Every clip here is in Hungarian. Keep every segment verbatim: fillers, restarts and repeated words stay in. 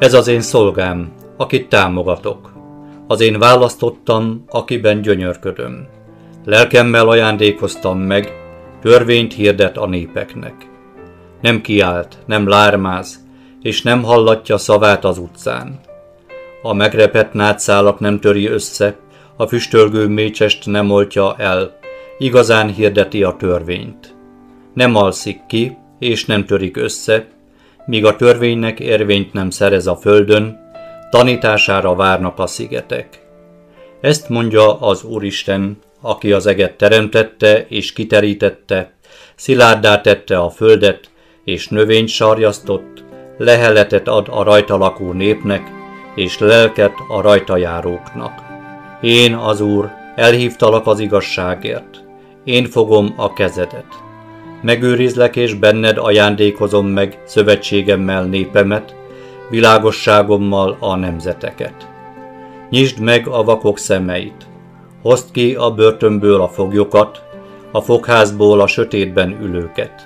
Ez az én szolgám, akit támogatok. Az én választottam, akiben gyönyörködöm. Lelkemmel ajándékoztam meg, törvényt hirdet a népeknek. Nem kiált, nem lármáz, és nem hallatja szavát az utcán. A megrepett nátszálak nem töri össze, a füstölgő mécsest nem oltja el, igazán hirdeti a törvényt. Nem alszik ki, és nem törik össze, míg a törvénynek érvényt nem szerez a földön, tanítására várnak a szigetek. Ezt mondja az Úristen, aki az eget teremtette és kiterítette, szilárddá tette a földet, és növényt sarjasztott, leheletet ad a rajta lakó népnek, és lelket a rajta járóknak. Én, az Úr, elhívtalak az igazságért. Én fogom a kezedet. Megőrizlek és benned ajándékozom meg szövetségemmel népemet, világosságommal a nemzeteket. Nyisd meg a vakok szemeit. Hozd ki a börtönből a foglyokat, a fogházból a sötétben ülőket.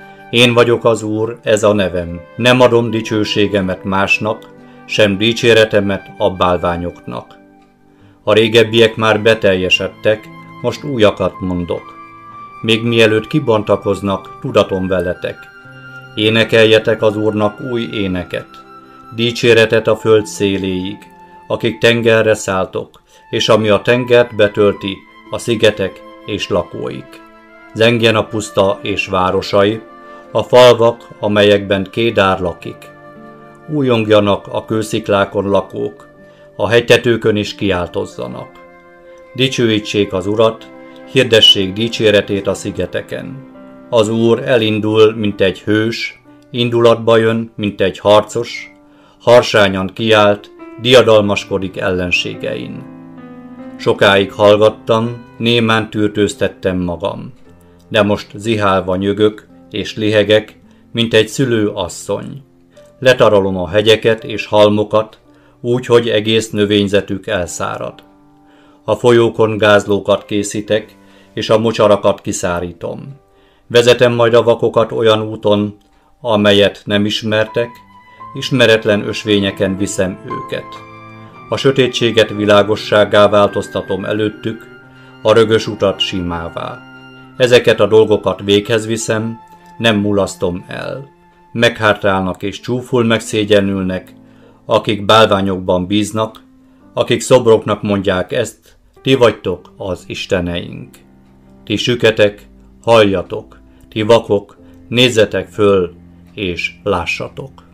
Én vagyok az Úr, ez a nevem. Nem adom dicsőségemet másnak, sem dicséretemet a bálványoknak. A régebbiek már beteljesedtek, most újakat mondok. Még mielőtt kibontakoznak, tudatom veletek. Énekeljetek az Úrnak új éneket, dicséretet a föld széléig, akik tengerre szálltok, és ami a tengert betölti, a szigetek és lakóik. Zengjen a puszta és városai, a falvak, amelyekben Kédár lakik. Újongjanak a kősziklákon lakók, a hegytetőkön is kiáltozzanak. Dicsőítsék az Urat, hirdessék dicséretét a szigeteken. Az Úr elindul, mint egy hős, indulatba jön, mint egy harcos, harsányan kiált, diadalmaskodik ellenségein. Sokáig hallgattam, némán tűrtőztettem magam, de most zihálva nyögök és lihegek, mint egy szülő asszony. Letarolom a hegyeket és halmokat, úgy, hogy egész növényzetük elszárad. A folyókon gázlókat készítek, és a mocsarakat kiszárítom. Vezetem majd a vakokat olyan úton, amelyet nem ismertek, ismeretlen ösvényeken viszem őket. A sötétséget világossággá változtatom előttük, a rögös utat simává. Ezeket a dolgokat véghez viszem, nem mulasztom el. Meghátrálnak és csúful megszégyenülnek, akik bálványokban bíznak, akik szobroknak mondják ezt, ti vagytok az isteneink. Ti süketek, halljatok, ti vakok, nézzetek föl és lássatok.